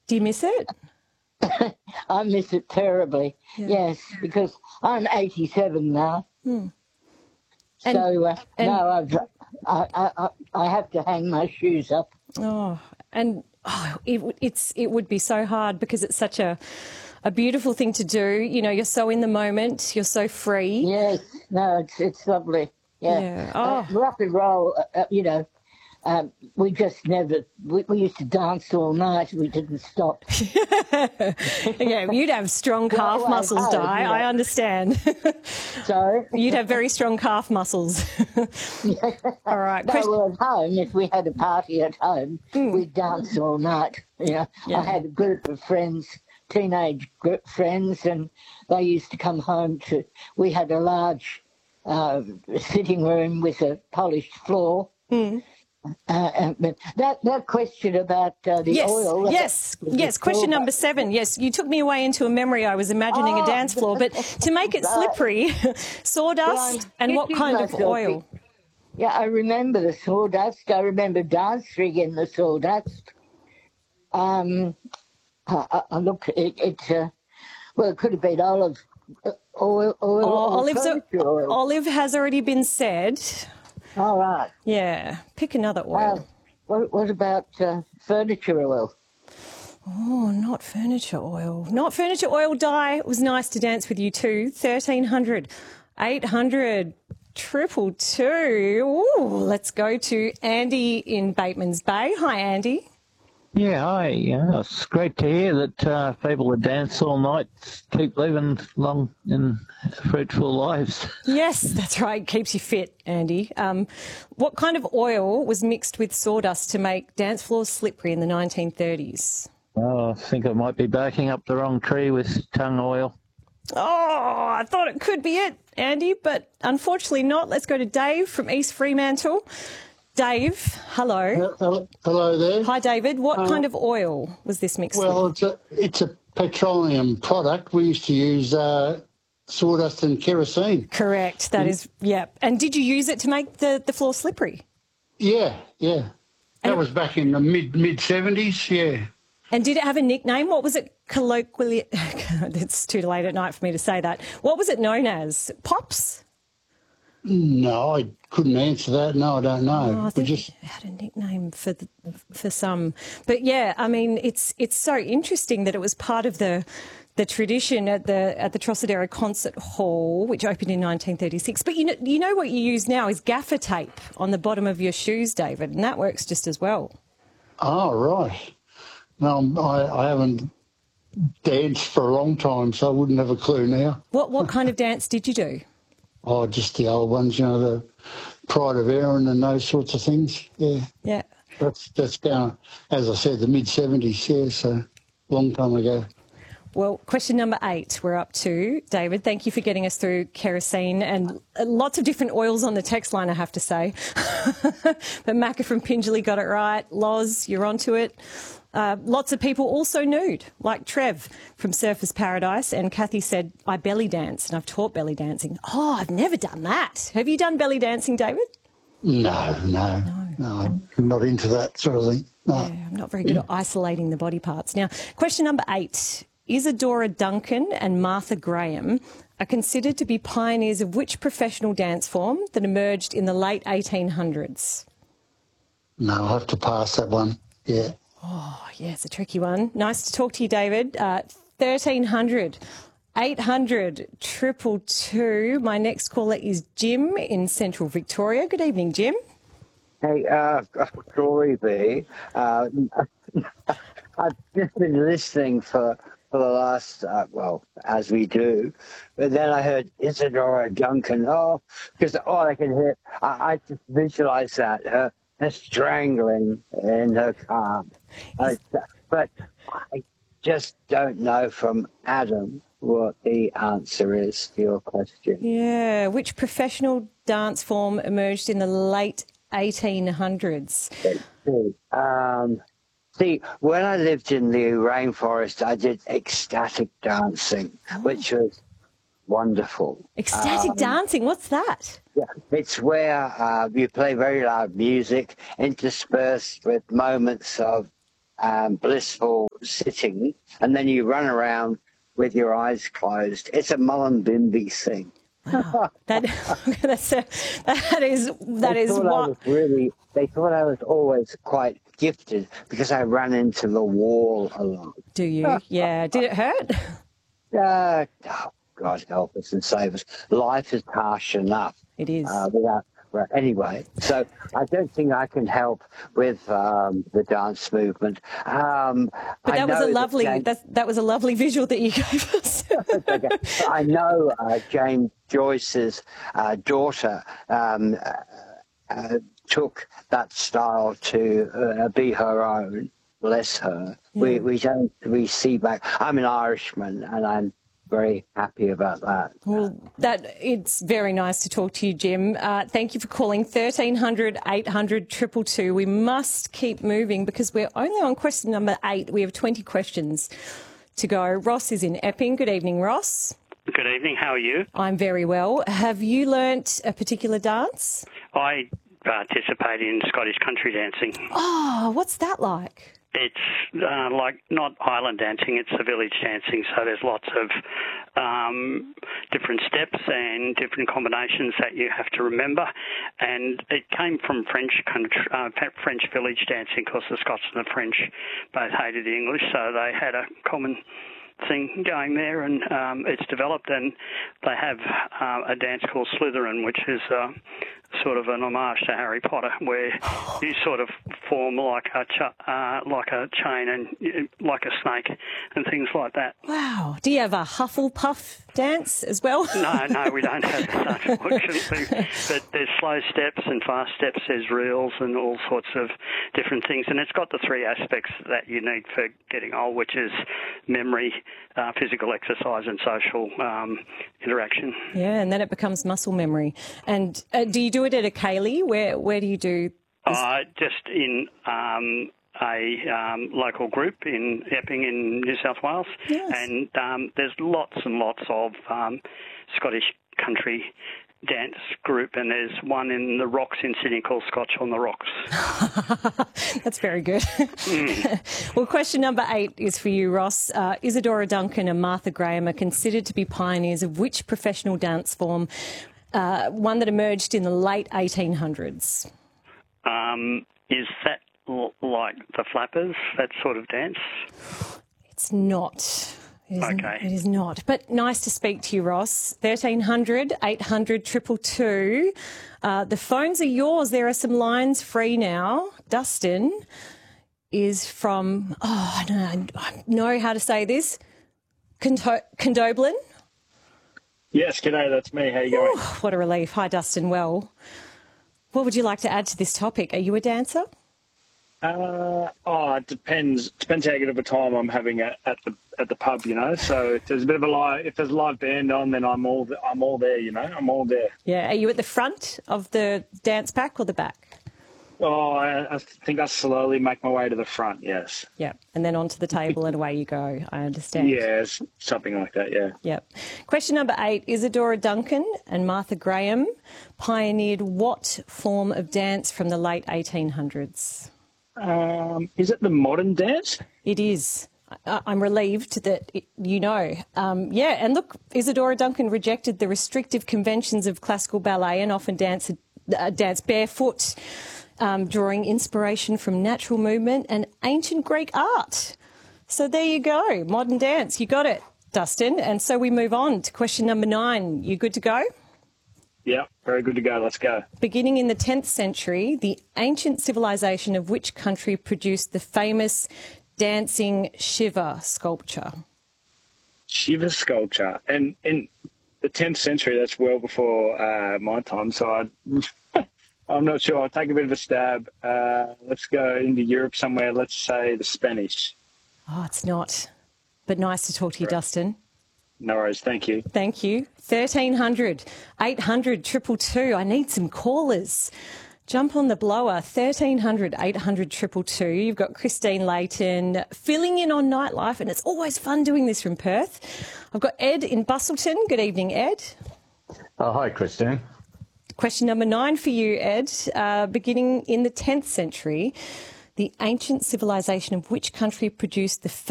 Do you miss it? I miss it terribly. Yeah. Yes, because I'm 87 now. Hmm. So no, I have to hang my shoes up. Oh, and it would be so hard because it's such a beautiful thing to do. You know, you're so in the moment, you're so free. Yes, no, it's lovely. Yeah. Rock and roll, you know. We just never. We used to dance all night. We didn't stop. Yeah, you'd have strong calf muscles, Di. Yeah. I understand. Sorry? You'd have very strong calf muscles. All right. No, well, at home, if we had a party at home, we'd dance all night. You know, yeah. I had a group of friends, teenage group friends, and they used to come home to. We had a large sitting room with a polished floor. Mm. That question about the oil. Yes. Question number 7. Yes, you took me away into a memory. I was imagining a dance floor, but to make it slippery, sawdust and what kind of oil? Yeah, I remember the sawdust. I remember dancing in the sawdust. Look, it could have been olive oil. Olive has already been said. All right. Yeah. Pick another oil. What about furniture oil? Oh, not furniture oil. Not furniture oil, Di. It was nice to dance with you too. 1300, 800, 222. Ooh, let's go to Andy in Bateman's Bay. Hi, Andy. Yeah, hi. It's great to hear that people that dance all night keep living long and fruitful lives. Yes, that's right. Keeps you fit, Andy. What kind of oil was mixed with sawdust to make dance floors slippery in the 1930s? Oh, I think I might be backing up the wrong tree with tung oil. Oh, I thought it could be it, Andy, but unfortunately not. Let's go to Dave from East Fremantle. Dave, hello. Hello there. Hi, David. What kind of oil was this mixed with? Well, it's a petroleum product. We used to use sawdust and kerosene. Correct. That is, yeah. And did you use it to make the floor slippery? Yeah. That was back in the mid-70s, yeah. And did it have a nickname? What was it colloquially? It's too late at night for me to say that. What was it known as? Pops? No, I couldn't answer that. No, I don't know. Oh, I think it had a nickname for some. But yeah, I mean, it's so interesting that it was part of the tradition at the Trocadero Concert Hall, which opened in 1936. But you know what you use now is gaffer tape on the bottom of your shoes, David, and that works just as well. Oh, right. No, I haven't danced for a long time, so I wouldn't have a clue now. What kind of dance did you do? Oh, just the old ones, you know, the Pride of Erin and those sorts of things. Yeah. Yeah. That's down, as I said, the mid-70s, yeah, so long time ago. Well, question number 8 we're up to. David, thank you for getting us through kerosene and lots of different oils on the text line, I have to say. But Macca from Pingelly got it right. Loz, you're onto it. Lots of people also nude, like Trev from Surfers Paradise, and Kathy said, I belly dance, and I've taught belly dancing. Oh, I've never done that. Have you done belly dancing, David? No, I'm not into that sort of thing. No. Yeah, I'm not very good at isolating the body parts. Now, question number 8. Isadora Duncan and Martha Graham are considered to be pioneers of which professional dance form that emerged in the late 1800s? No, I'll have to pass that one, yeah. Oh, yeah, it's a tricky one. Nice to talk to you, David. 1300, 800, 222. My next caller is Jim in Central Victoria. Good evening, Jim. Hey, Glory be. I've just been listening for the last, as we do, but then I heard Isadora Duncan. Because all I can hear, I just visualise that, her strangling in her car. But I just don't know from Adam what the answer is to your question. Yeah, which professional dance form emerged in the late 1800s? See, when I lived in the rainforest, I did ecstatic dancing, which was wonderful. Ecstatic dancing? What's that? Yeah, it's where you play very loud music interspersed with moments of blissful sitting, and then you run around with your eyes closed. It's a Mullumbimby thing. Wow. that is what. They thought I was always quite gifted because I ran into the wall a lot. Do you? Yeah. Did it hurt? Oh, God help us and save us. Life is harsh enough. It is. Anyway, so I don't think I can help with the dance movement. But that was a lovely visual that you gave us. Okay. I know James Joyce's daughter took that style to be her own. Bless her. Yeah. We see back. I'm an Irishman, and I'm very happy about that. Well, it's very nice to talk to you, Jim. Thank you for calling 1300 800 222. We must keep moving because we're only on question number 8. We have 20 questions to go. Ross is in Epping. Good evening, Ross. Good evening. How are you? I'm very well. Have you learnt a particular dance? I participate in Scottish country dancing. Oh, what's that like? It's like not Highland dancing, it's the village dancing, so there's lots of different steps and different combinations that you have to remember. And it came from French village dancing because the Scots and the French both hated the English, so they had a common thing going there, and it's developed, and they have a dance called Slytherin, which is sort of an homage to Harry Potter, where you sort of form like a chain and like a snake and things like that. Wow. Do you have a Hufflepuff dance as well? No, we don't have that, unfortunately. But there's slow steps and fast steps, there's reels and all sorts of different things. And it's got the 3 aspects that you need for getting old, which is memory, physical exercise and social interaction. Yeah, and then it becomes muscle memory. And do you do it at a ceilidh? Where do you do this? Just in a local group in Epping in New South Wales. Yes. And there's lots and lots of Scottish country dance group, and there's one in the Rocks in Sydney called Scotch on the Rocks. That's very good. Well, question number 8 is for you, Ross. Isadora Duncan and Martha Graham are considered to be pioneers of which professional dance form, one that emerged in the late 1800s? Is that like the Flappers, that sort of dance? It's not. Okay. It is not. But nice to speak to you, Ross. 1300 800 222. The phones are yours. There are some lines free now. Dustin is from, I don't know how to say this, Condoblin. Yes, g'day, that's me. How you going? What a relief. Hi, Dustin. Well, what would you like to add to this topic? Are you a dancer? It depends. Depends how good of a time I'm having at the pub, you know. So if there's a bit of if there's a live band on, then I'm all there, you know. I'm all there. Yeah. Are you at the front of the dance pack or the back? Oh, I think I slowly make my way to the front. Yes. Yeah, and then onto the table and away you go. I understand. Yes, something like that. Yeah. Yep. Question number 8: Isadora Duncan and Martha Graham pioneered what form of dance from the late 1800s? Is it the modern dance? It is. I'm relieved that you know. And look, Isadora Duncan rejected the restrictive conventions of classical ballet and often danced barefoot, drawing inspiration from natural movement and ancient Greek art. So there you go, modern dance. You got it, Dustin. And so we move on to question number 9. You good to go? Yeah, very good to go. Let's go. Beginning in the 10th century, the ancient civilization of which country produced the famous dancing Shiva sculpture? Shiva sculpture. And in the 10th century, that's well before my time, so I'm not sure. I'll take a bit of a stab. Let's go into Europe somewhere. Let's say the Spanish. Oh, it's not. But nice to talk to you, Dustin. No worries. Thank you. Thank you. 1300 800 222. I need some callers. Jump on the blower. 1300 800 222. You've got Christine Layton filling in on nightlife, and it's always fun doing this from Perth. I've got Ed in Bustleton. Good evening, Ed. Oh, hi, Christine. Question number 9 for you, Ed. Beginning in the 10th century, The ancient civilization of which country produced the